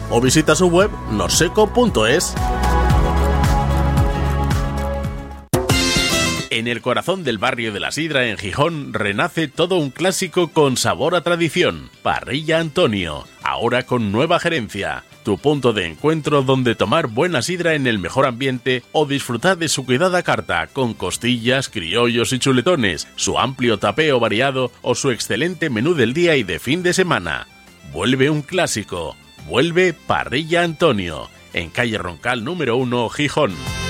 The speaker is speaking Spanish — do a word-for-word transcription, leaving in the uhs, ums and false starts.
o visita su web norseco punto es. En el corazón del barrio de la Sidra, en Gijón, renace todo un clásico con sabor a tradición. Parrilla Antonio, ahora con nueva gerencia. Tu punto de encuentro donde tomar buena sidra en el mejor ambiente o disfrutar de su cuidada carta con costillas, criollos y chuletones, su amplio tapeo variado o su excelente menú del día y de fin de semana. Vuelve un clásico. Vuelve Parrilla Antonio, en calle Roncal número uno, Gijón.